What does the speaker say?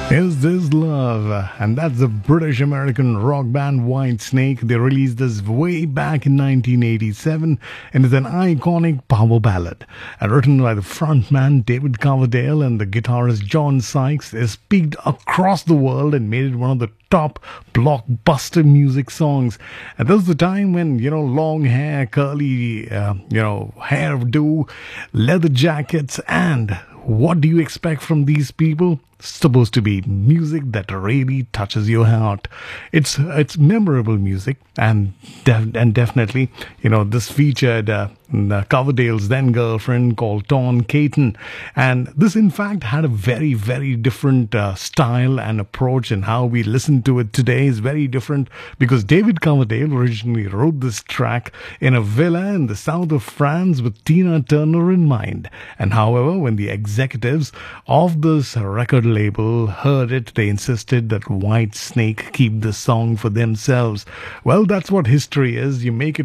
Is This Love? And that's the British American rock band Whitesnake. They released this way back in 1987 and it's an iconic power ballad. And written by the frontman David Coverdale and the guitarist John Sykes, is peaked across the world and made it one of the top blockbuster music songs. And this was the time when, long hair, curly, hairdo, leather jackets, and what do you expect from these people? Supposed to be music that really touches your heart. It's memorable music, and definitely, this featured Coverdale's then girlfriend called Dawn Caton, and this in fact had a very, very different style and approach, and how we listen to it today is very different because David Coverdale originally wrote this track in a villa in the south of France with Tina Turner in mind. And however, when the executives of this record label heard it, they insisted that Whitesnake keep the song for themselves. Well, that's what history is. You make it